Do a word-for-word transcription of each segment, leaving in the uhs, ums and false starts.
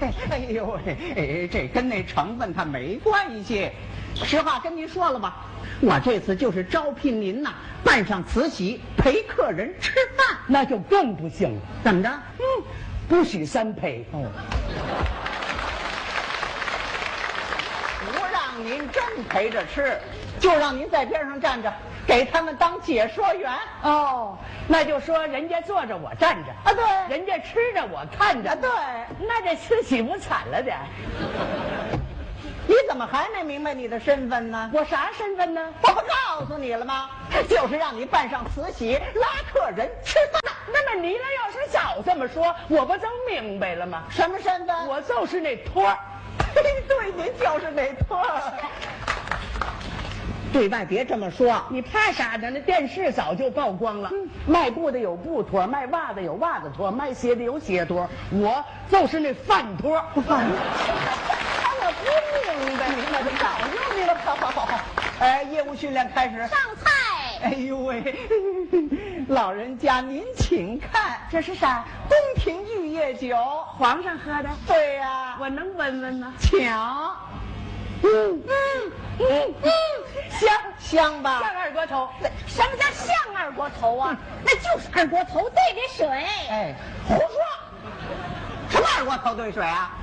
哎呦喂，这跟那成分它没关系。实话跟您说了吧，我这次就是招聘您呐，办上慈禧陪客人吃饭， 那就更不行了。 怎么着？ 嗯，不许三陪。 哦，不让您真陪着吃，就让您在边上站着，给他们当解说员。 哦，那就说人家坐着我站着啊，对， 人家吃着我看着， 啊，对， 那这慈禧不惨了点？ 你怎么还没明白你的身份呢？ 我啥身份呢？ 我不告诉你了吗？就是让你办上慈禧拉客人吃饭。 那么你呢？要是早这么说，我不就明白了吗？ 什么身份？ 我就是那托儿。 对，您就是那托儿。对外别这么说， 你怕啥呢？那电视早就曝光了，嗯、卖布的有布托，卖袜子有袜子托，卖鞋的有鞋托，我就是那饭托。 饭托。我不明白，明白的早就明白。好好好好，哎，业务训练开始。 上菜。 哎呦喂，老人家您请看， 这是啥？ 宫廷玉液酒， 皇上喝的。 对呀、啊， 我能闻闻吗？ 抢。 嗯嗯嗯嗯，香香吧？ 像二锅头。 什么叫像二锅头啊？那就是二锅头兑的水。 哎，胡说！什么二锅头兑水啊？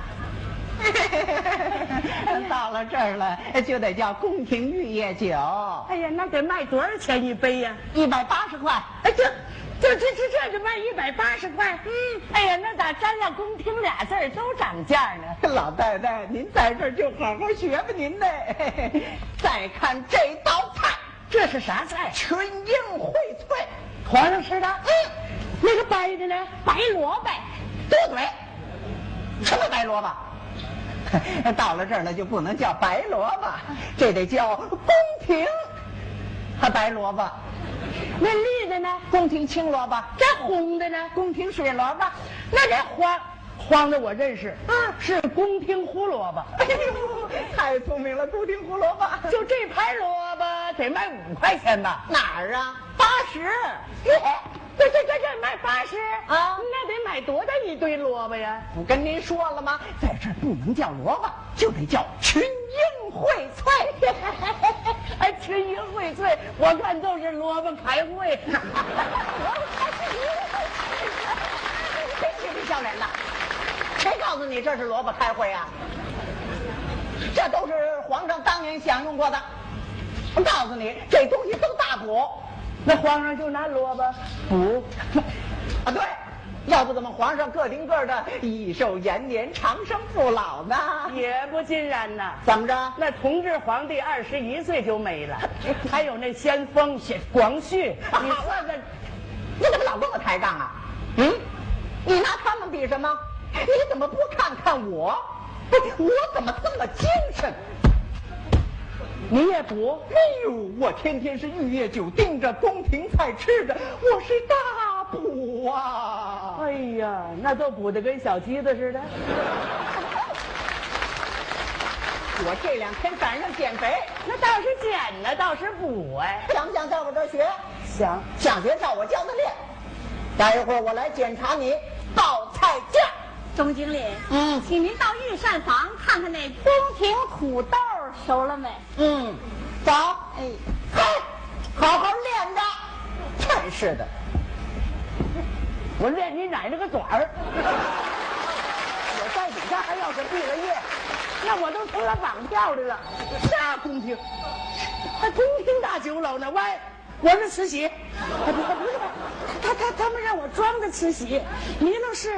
到了这儿了，就得叫宫廷玉液酒。 哎呀，那得卖多少钱一杯呀？ 一百八十块。 哎，这这这这这就卖一百八十块。嗯，哎呀，那咋沾上宫廷俩字儿都涨价呢？ 老太太，您在这儿就好好学吧您呢。再看这道菜， 这是啥菜？ 群英荟萃， 皇上吃的。 嗯， 那个白的呢？ 白萝卜。 多嘴，什么白萝卜？到了这儿了就不能叫白萝卜，这得叫宫廷和白萝卜。 那绿的呢？ 宫廷青萝卜。 这红的呢？ 宫廷水萝卜。 那这黄黄的我认识，啊，是宫廷胡萝卜。 哎呦，太聪明了，宫廷胡萝卜。 就这盘萝卜得卖五块钱吧？ 哪儿啊？八十。 这这这这卖八十啊？ 那得买多大一堆萝卜呀？ 不跟您说了吗？在这儿不能叫萝卜，就得叫群英荟萃。 哎，群英荟萃，我看都是萝卜开会。 谁嬉皮笑脸的？谁告诉你这是萝卜开会啊？这都是皇上当年享用过的。我告诉你，这东西都大补。 那皇上就拿萝卜补啊？对，要不怎么皇上个顶个的益寿延年、长生不老呢？ 也不尽然呐。 怎么着？ 那同治皇帝二十一岁就没了，还有那先锋广旭，你说这， 你怎么老跟我抬杠啊？嗯，你拿他们比什么？你怎么不看看我？我怎么这么精神？ 你也补？ 哎呦，我天天是玉液酒盯着，宫廷菜吃着，我是大补啊！ 哎呀，那都补得跟小鸡子似的。 我这两天赶上减肥， 那倒是减呢，倒是补哎。 想不想在我这儿学？ 想， 想学照我教的练。待一会儿我来检查你报菜价。 钟经理， 嗯， 请您到御膳房看看那宫廷土豆熟了没？ 嗯，走。哎，嘿，好好练着。真是的， 我练你奶奶个爪儿！我在底下还要是毕了业，那我都成了绑票的了。啥宫廷？还宫廷大酒楼呢？喂，我是慈禧。不不不是，他他他们让我装的慈禧，你那是。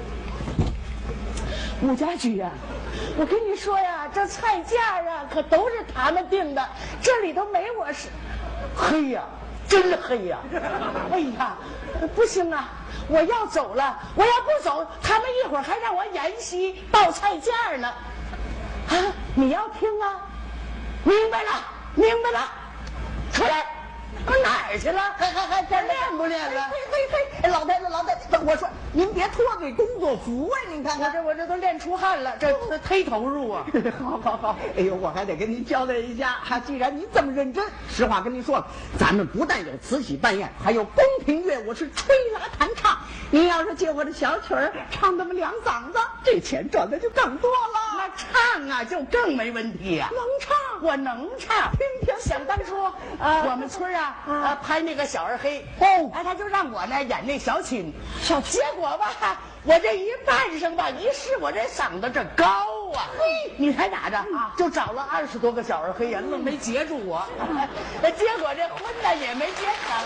武家驹呀、啊，我跟你说呀，这菜价啊可都是他们定的，这里头没我是。黑呀，真黑呀！哎呀，不行啊，我要走了，我要不走，他们一会儿还让我演戏报菜价呢。啊，你要听啊？明白了，明白了，出来， 我哪儿去了？ 还还还真练不练了？ 嘿嘿嘿，老太太老太太，我说您别脱罪工作服啊，您看看我这我这都练出汗了，这这忒投入啊！ 好好好，哎呦，我还得跟您交代一下，哈，既然您这么认真，实话跟您说了，咱们不但有慈禧办宴，还有宫廷乐，我是吹拉弹唱。您要是借我的小曲儿唱那么两嗓子，这钱赚的就更多了。 那唱啊，就更没问题呀、啊。 能唱， 我能唱。 听听， 想当初， 啊， 我们村啊， 啊呃，拍那个小二黑， 哦， 哎，他就让我呢演那小青， 小结果吧，我这一扮上吧，一试我这嗓子这高啊，嘿，你猜咋着啊？就找了二十多个小二黑呀，愣没截住我，结果这婚呢也没结成。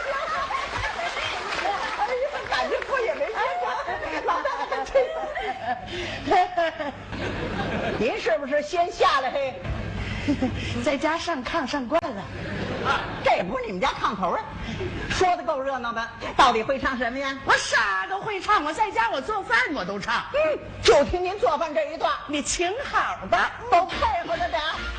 哎呀，感觉我也没结成，老大这，您是不是先下来嘿？ 在家上炕上惯了， 这不是你们家炕头啊？说的够热闹的，到底会唱什么呀？ 我啥都会唱，我在家我做饭我都唱。 嗯，就听您做饭这一段， 你请好吧， 都配合着点儿。